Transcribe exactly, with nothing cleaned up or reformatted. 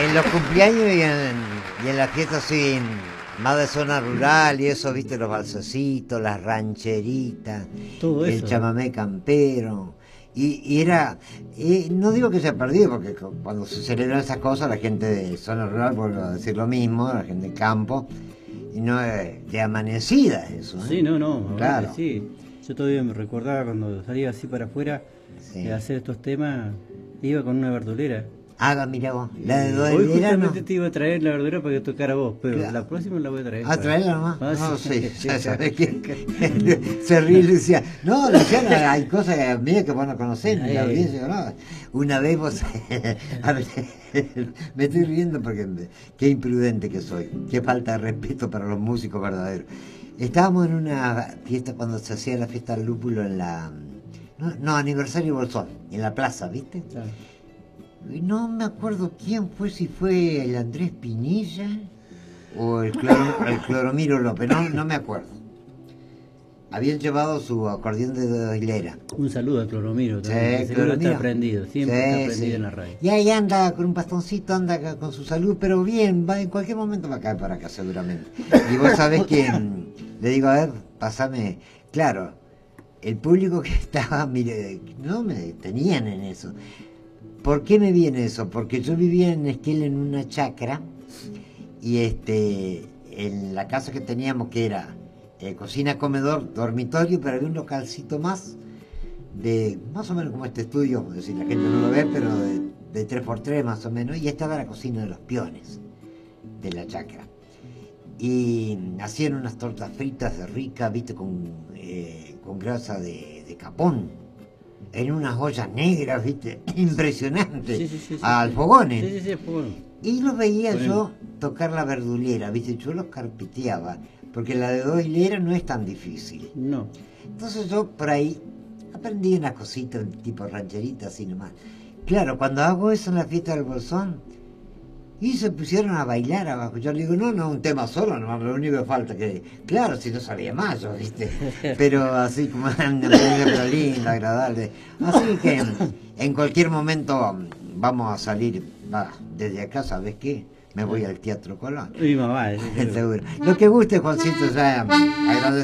en los cumpleaños y en, y en las fiestas así, más de zona rural y eso, viste, los balsecitos, las rancheritas, todo el eso. chamamé campero. Y, y era, y no digo que se ha perdido, porque cuando se celebran esas cosas, la gente de zona rural, vuelvo a decir lo mismo, la gente de campo, y no es de amanecida eso, ¿eh? Sí, no, no, Claro. sí. Yo todavía me recordaba cuando salía así para afuera Sí. de hacer estos temas, iba con una verdulera. Haga, mira vos, la de Y dos hoy de verano. justamente te iba a traer la verdura para que tocara vos, pero Claro. la próxima la voy a traer. Ah, traerla nomás. Ah, No, sí. sí, ya sabés que se ríe y decía, no, Luciana, hay cosas mías que vos no conocés, ni la Eh. audiencia, no. Una vez vos, a ver, me estoy riendo porque me- qué imprudente que soy, qué falta de respeto para los músicos verdaderos. Estábamos en una fiesta cuando se hacía la fiesta del lúpulo en la, no, no aniversario Bolsón, en la plaza, ¿viste? Claro. Y no me acuerdo quién fue, si fue el Andrés Pinilla o el, Cloro, el Cloromiro López, no, no me acuerdo. Habían llevado su acordeón de dos hileras. Un saludo a Cloromiro también, Sí, que seguro Cloromiro. está prendido, siempre Sí, está prendido sí. en la radio. Y ahí anda con un bastoncito, anda acá con su salud, pero bien, va, en cualquier momento va a caer para acá seguramente. Y vos sabés que mm, le digo, a ver, pasame, claro, el público que estaba, mire, no me tenían en eso. ¿Por qué me viene eso? Porque yo vivía en Esquel en una chacra y este en la casa que teníamos que era eh, cocina, comedor, dormitorio, pero había un localcito más de más o menos como este estudio, es decir, la gente no lo ve, pero de, de tres por tres más o menos, y estaba la cocina de los peones de la chacra. Y hacían unas tortas fritas de ricas, viste, con, eh, con grasa de, de capón. En unas ollas negras, viste, impresionante, Sí, sí, sí, sí, al sí. fogones. Sí, sí, sí, fogón. Y los veía Bueno. yo tocar la verdulera, viste, yo los carpiteaba, porque la de dos hileras no es tan difícil. No. Entonces yo por ahí aprendí unas cositas tipo rancheritas así nomás. Claro, cuando hago eso en la fiesta del Bolsón, y se pusieron a bailar abajo. Yo le digo, no, no, un tema solo, no, lo único que falta que... Claro, si no sabía más yo, ¿viste? Pero así como pero lindo, agradable. Así que en cualquier momento vamos a salir, va, desde acá, ¿sabes qué? Me voy al Teatro Colón. Mi mamá, sí, sí. Seguro. Lo que guste, Juancito, ya agradecer.